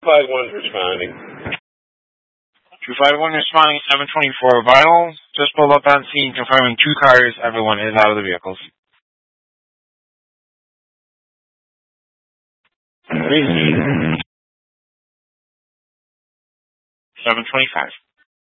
251 responding. 251 responding, 724 vital. Just pulled up on scene, confirming 2 cars. Everyone is out of the vehicles. 725.